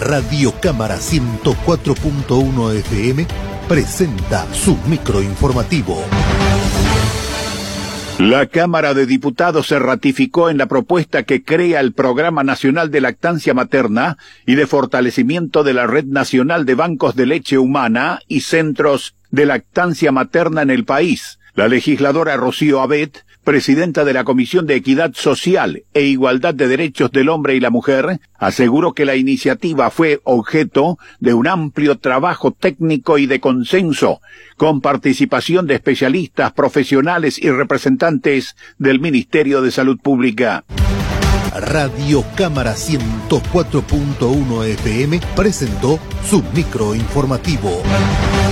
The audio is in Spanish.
Radio Cámara 104.1 FM presenta su microinformativo. La Cámara de Diputados se ratificó en la propuesta que crea el Programa Nacional de Lactancia Materna y de fortalecimiento de la Red Nacional de Bancos de Leche Humana y Centros de Lactancia Materna en el país. La legisladora Rocío Abet, presidenta de la Comisión de Equidad Social e Igualdad de Derechos del Hombre y la Mujer, aseguró que la iniciativa fue objeto de un amplio trabajo técnico y de consenso, con participación de especialistas, profesionales y representantes del Ministerio de Salud Pública. Radio Cámara 104.1 FM presentó su microinformativo.